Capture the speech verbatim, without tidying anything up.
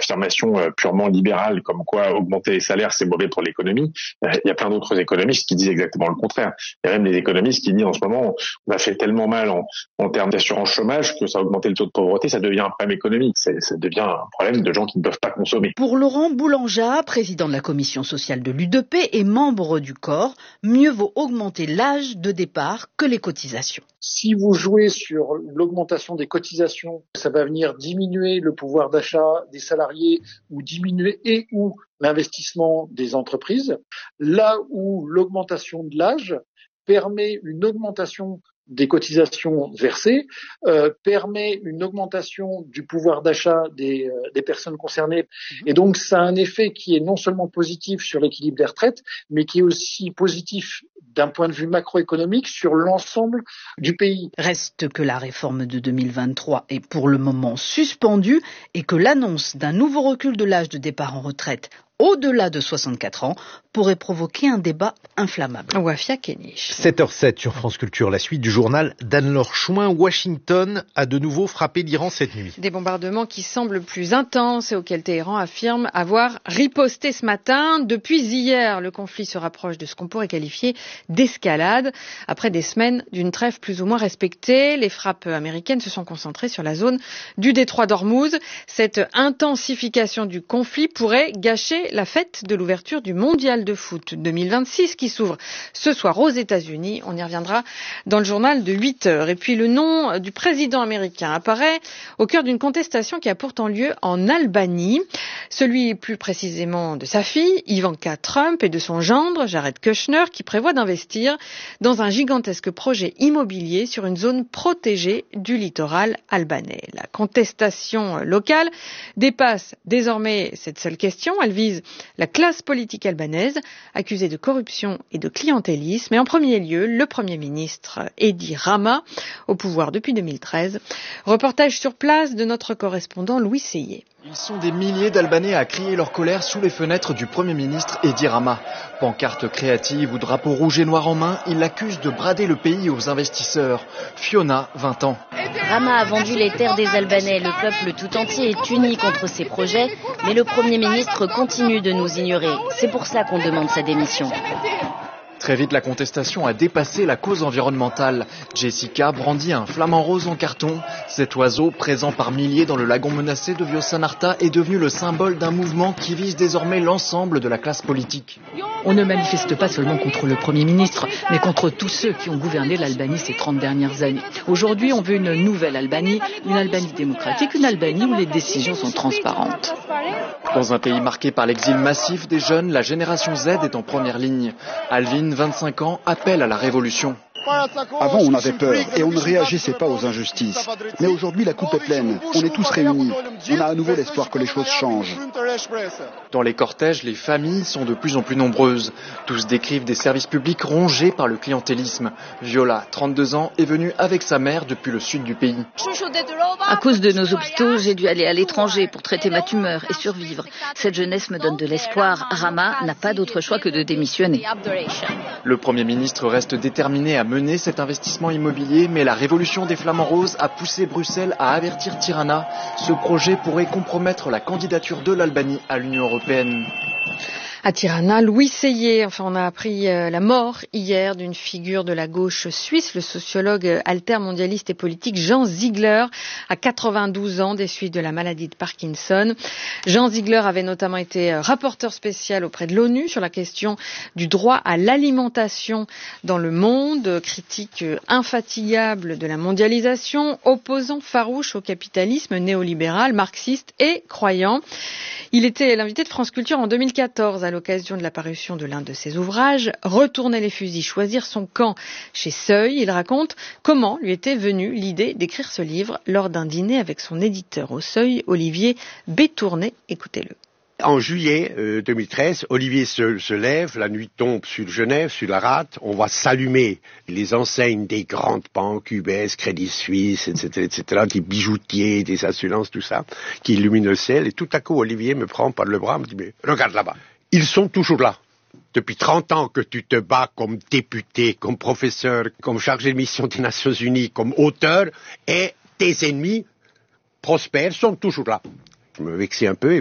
affirmation euh, purement libérale comme quoi augmenter les salaires c'est mauvais pour l'économie. Euh, il y a plein d'autres économistes qui disent exactement le contraire. Il y a même des économistes qui disent en ce moment on a fait tellement mal en, en termes d'assurance chômage que ça a augmenté le taux de pauvreté, ça devient un problème économique, c'est, ça devient un problème de gens qui ne peuvent pas consommer. Pour Laurent Boulanja, président de la commission sociale de l'U D P et membre du corps, mieux vaut augmenter l'âge de départ que les cotisations. Si vous jouez sur l'augmentation des cotisations, ça va venir diminuer le pouvoir d'achat des salariés ou diminuer et ou l'investissement des entreprises, là où l'augmentation de l'âge permet une augmentation des cotisations versées, euh, permet une augmentation du pouvoir d'achat des, euh, des personnes concernées. Et donc, ça a un effet qui est non seulement positif sur l'équilibre des retraites, mais qui est aussi positif d'un point de vue macroéconomique sur l'ensemble du pays. Reste que la réforme de deux mille vingt-trois est pour le moment suspendue et que l'annonce d'un nouveau recul de l'âge de départ en retraite au-delà de soixante-quatre ans pourrait provoquer un débat inflammable. Wafia Kenich. sept heures zéro sept sur France Culture, la suite du journal d'Anne-Laure Chouin. Washington a de nouveau frappé l'Iran cette nuit. Des bombardements qui semblent plus intenses et auxquels Téhéran affirme avoir riposté ce matin. Depuis hier, le conflit se rapproche de ce qu'on pourrait qualifier d'escalade. Après des semaines d'une trêve plus ou moins respectée, les frappes américaines se sont concentrées sur la zone du détroit d'Ormuz. Cette intensification du conflit pourrait gâcher la fête de l'ouverture du mondial de foot deux mille vingt-six qui s'ouvre ce soir aux États-Unis. On y reviendra dans le journal de huit heures. Et puis le nom du président américain apparaît au cœur d'une contestation qui a pourtant lieu en Albanie. Celui plus précisément de sa fille, Ivanka Trump, et de son gendre, Jared Kushner, qui prévoit d'investir dans un gigantesque projet immobilier sur une zone protégée du littoral albanais. La contestation locale dépasse désormais cette seule question. Elle vise la classe politique albanaise, accusée de corruption et de clientélisme. Et en premier lieu, le Premier ministre Edi Rama, au pouvoir depuis deux mille treize. Reportage sur place de notre correspondant Louis Seyé. Ils sont des milliers d'Albanais à crier leur colère sous les fenêtres du Premier ministre Edi Rama. Pancarte créative ou drapeau rouge et noir en main, il l'accuse de brader le pays aux investisseurs. Fiona, vingt ans. Rama a vendu les terres des Albanais. Le peuple tout entier est uni contre ses projets, mais le Premier ministre continue de nous ignorer. C'est pour ça qu'on demande sa démission. Très vite, la contestation a dépassé la cause environnementale. Jessica brandit un flamant rose en carton. Cet oiseau, présent par milliers dans le lagon menacé de Viosanarta, est devenu le symbole d'un mouvement qui vise désormais l'ensemble de la classe politique. On ne manifeste pas seulement contre le Premier ministre, mais contre tous ceux qui ont gouverné l'Albanie ces trente dernières années. Aujourd'hui, on veut une nouvelle Albanie, une Albanie démocratique, une Albanie où les décisions sont transparentes. Dans un pays marqué par l'exil massif des jeunes, la génération Z est en première ligne. Alvin, vingt-cinq ans, appelle à la révolution. Avant, on avait peur et on ne réagissait pas aux injustices. Mais aujourd'hui, la coupe est pleine. On est tous réunis. On a à nouveau l'espoir que les choses changent. Dans les cortèges, les familles sont de plus en plus nombreuses. Tous décrivent des services publics rongés par le clientélisme. Viola, trente-deux ans, est venue avec sa mère depuis le sud du pays. À cause de nos hôpitaux, j'ai dû aller à l'étranger pour traiter ma tumeur et survivre. Cette jeunesse me donne de l'espoir. Rama n'a pas d'autre choix que de démissionner. Le Premier ministre reste déterminé à mener cet investissement immobilier, mais la révolution des Flamands Roses a poussé Bruxelles à avertir Tirana. Ce projet pourrait compromettre la candidature de l'Albanie à l'Union européenne. À Tirana, Louis Seyé, enfin on a appris euh, la mort hier d'une figure de la gauche suisse, le sociologue altermondialiste et politique Jean Ziegler, à quatre-vingt-douze ans des suites de la maladie de Parkinson. Jean Ziegler avait notamment été rapporteur spécial auprès de l'ONU sur la question du droit à l'alimentation dans le monde, critique infatigable de la mondialisation, opposant farouche au capitalisme néolibéral, marxiste et croyant. Il était l'invité de France Culture en deux mille quatorze à l'occasion de la parution de l'un de ses ouvrages, Retourner les fusils, choisir son camp chez Seuil. Il raconte comment lui était venue l'idée d'écrire ce livre lors d'un dîner avec son éditeur au Seuil, Olivier Bétourné. Écoutez-le. En juillet euh, deux mille treize, Olivier se, se lève, la nuit tombe sur Genève, sur la rate, on va s'allumer les enseignes des grandes banques, U B S, Crédit Suisse, et cetera, et cetera, des bijoutiers, des assurances, tout ça, qui illuminent le ciel, et tout à coup Olivier me prend par le bras, me dit, mais regarde là-bas, ils sont toujours là. Depuis trente ans que tu te bats comme député, comme professeur, comme chargé de mission des Nations Unies, comme auteur, et tes ennemis prospères sont toujours là. Je me vexais un peu.